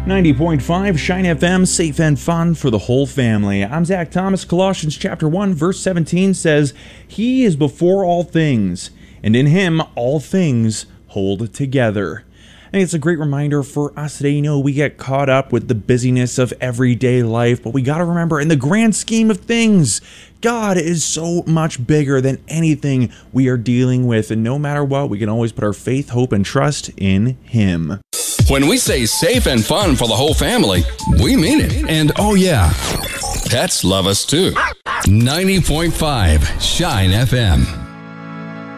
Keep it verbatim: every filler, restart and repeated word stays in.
ninety point five Shine F M, safe and fun for the whole family. I'm Zach Thomas. Colossians chapter one, verse seventeen says, He is before all things, and in Him all things hold together. I think it's a great reminder for us today. You know, we get caught up with the busyness of everyday life, but we got to remember, in the grand scheme of things, God is so much bigger than anything we are dealing with, and no matter what, we can always put our faith, hope, and trust in Him. When we say safe and fun for the whole family, we mean it. And oh yeah, pets love us too. ninety point five Shine F M.